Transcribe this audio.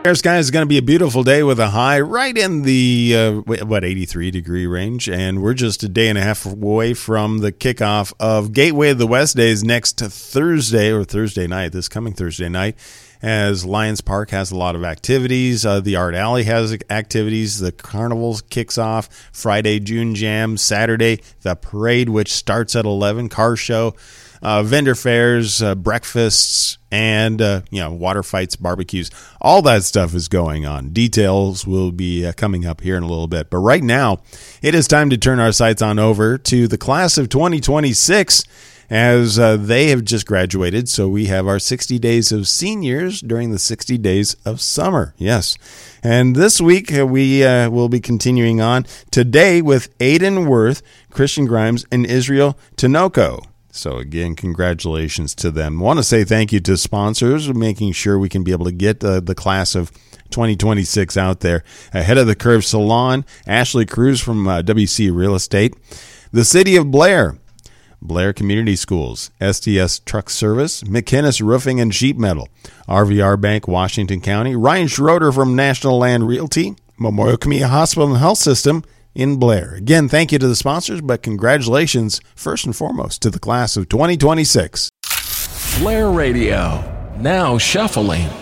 Air Sky is going to be a beautiful day with a high right in the 83 degree range, and we're just a day and a half away from the kickoff of Gateway of the West Days next Thursday night, this coming Thursday night, as Lions Park has a lot of activities. The Art Alley has activities. The Carnival kicks off Friday, June Jam. Saturday, the parade, which starts at 11, car show, vendor fairs, breakfasts, and water fights, barbecues. All that stuff is going on. Details will be coming up here in a little bit. But right now, it is time to turn our sights on over to the class of 2026, as they have just graduated. So we have our 60 days of seniors during the 60 days of summer. Yes. And this week, we will be continuing on today with Aiden Worth, Christian Grimes, and Israel Tinoco. So again, congratulations to them. I want to say thank you to sponsors, making sure we can be able to get the class of 2026 out there. Ahead of the Curve Salon, Ashley Cruz from WC Real Estate, the City of Blair, Blair Community Schools, STS Truck Service, McInnes Roofing and Sheet Metal, RVR Bank, Washington County, Ryan Schroeder from National Land Realty, Memorial Community Hospital and Health System in Blair. Again, thank you to the sponsors, but congratulations first and foremost to the class of 2026. Blair Radio, now shuffling.